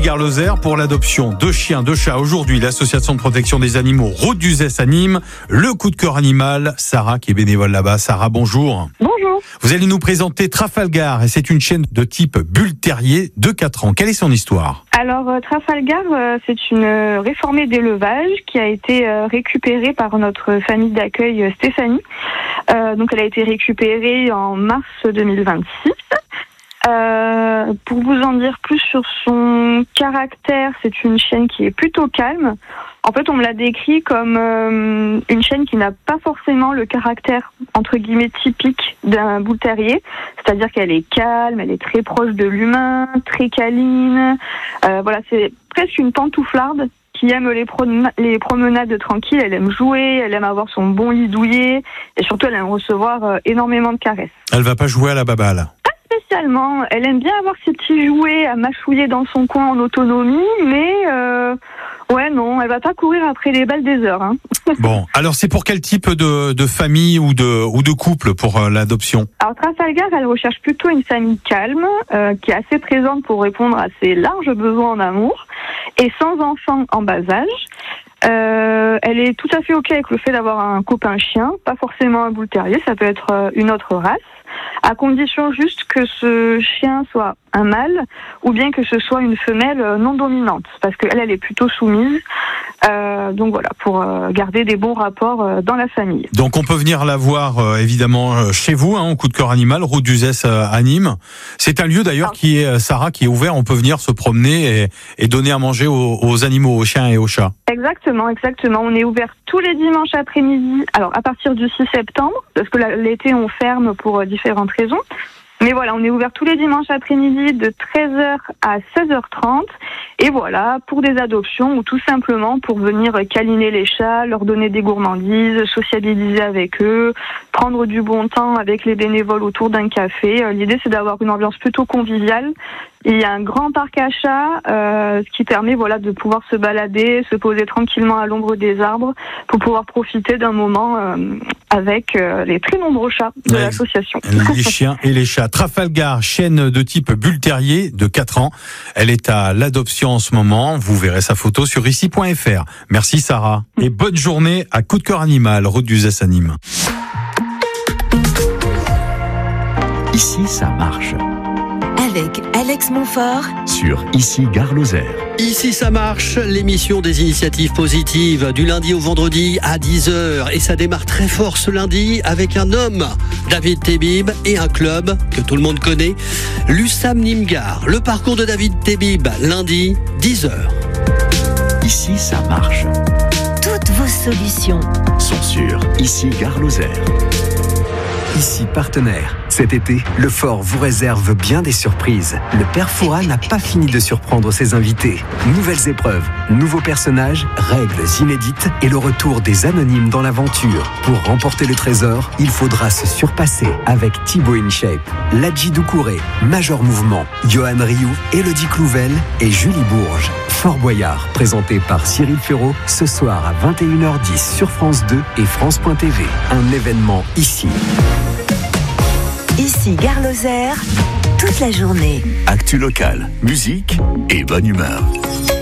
Gare Lozère pour l'adoption de chiens, de chats. Aujourd'hui, l'association de protection des animaux Route d'Uzès anime le coup de cœur animal. Sarah qui est bénévole là-bas. Sarah, bonjour. Bonjour. Vous allez nous présenter Trafalgar et c'est une chienne de type bull terrier de 4 ans. Quelle est son histoire ? Alors Trafalgar, c'est une réformée d'élevage qui a été récupérée par notre famille d'accueil Stéphanie. Donc elle a été récupérée en mars 2026. Pour vous en dire plus sur son caractère, c'est une chienne qui est plutôt calme. En fait, on me l'a décrit comme une chienne qui n'a pas forcément le caractère entre guillemets typique d'un bull terrier, c'est-à-dire qu'elle est calme, elle est très proche de l'humain, très câline. Voilà, c'est presque une pantouflarde qui aime les promenades tranquilles. Elle aime jouer, elle aime avoir son bon lit douillet et surtout elle aime recevoir énormément de caresses. Elle va pas jouer à la baballe. Spécialement, elle aime bien avoir ses petits jouets à mâchouiller dans son coin en autonomie, mais ouais non, elle va pas courir après les balles des heures. Hein. Bon, alors c'est pour quel type de famille ou de couple pour l'adoption ? Alors Trafalgar, elle recherche plutôt une famille calme, qui est assez présente pour répondre à ses larges besoins en amour, et sans enfants en bas âge. Elle est tout à fait ok avec le fait d'avoir un copain chien, pas forcément un bull terrier, ça peut être une autre race, à condition juste que ce chien soit un mâle ou bien que ce soit une femelle non dominante, parce qu'elle est plutôt soumise. Donc voilà, pour garder des bons rapports dans la famille. Donc on peut venir la voir évidemment chez vous, au coup de cœur animal, Route d'Uzès à Nîmes. C'est un lieu d'ailleurs qui est, Sarah, qui est ouvert, on peut venir se promener et donner à manger aux animaux, aux chiens et aux chats. Exactement. On est ouvert tous les dimanches après-midi, alors à partir du 6 septembre, parce que l'été on ferme pour différentes raisons. Mais voilà, on est ouvert tous les dimanches après-midi de 13h à 16h30. Et voilà, pour des adoptions ou tout simplement pour venir câliner les chats, leur donner des gourmandises, sociabiliser avec eux, prendre du bon temps avec les bénévoles autour d'un café. L'idée, c'est d'avoir une ambiance plutôt conviviale. Il y a un grand parc à chats, ce qui permet de pouvoir se balader, se poser tranquillement à l'ombre des arbres pour pouvoir profiter d'un moment avec les très nombreux chats de l'association. Les chiens et les chats. Trafalgar, chienne de type bull terrier de 4 ans. Elle est à l'adoption en ce moment. Vous verrez sa photo sur ici.fr. Merci Sarah. Et bonne journée à Coup de cœur animal, Route d'Uzès à Nîmes. Ici, ça marche. Avec Alex Montfort Sur Ici Gare Lozère. Ici ça marche, l'émission des initiatives positives du lundi au vendredi à 10h. Et ça démarre très fort ce lundi avec un homme, David Tebib, et un club que tout le monde connaît, l'USAM Nîmes-Gare. Le parcours de David Tebib, lundi, 10h. Ici, ça marche. toutes vos solutions Sont sur Ici Gare Lozère. Ici partenaire. Cet été, le Fort vous réserve bien des surprises. Le Père Fouras n'a pas fini de surprendre ses invités. Nouvelles épreuves, nouveaux personnages, règles inédites et le retour des anonymes dans l'aventure. Pour remporter le trésor, il faudra se surpasser avec Thibaut InShape, Ladji Doucouré, Major Mouvement, Johan Rioux, Élodie Clouvel et Julie Bourges. Fort Boyard, présenté par Cyril Ferraud, ce soir à 21h10 sur France 2 et France.tv. Un événement ici. Ici Gare Lozère, toute la journée. Actu local, musique et bonne humeur.